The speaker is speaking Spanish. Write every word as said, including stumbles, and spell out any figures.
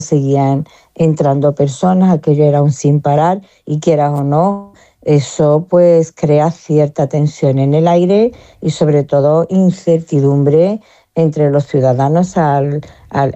seguían entrando personas, aquello era un sin parar y quieras o no, eso pues crea cierta tensión en el aire y sobre todo incertidumbre entre los ciudadanos al, al,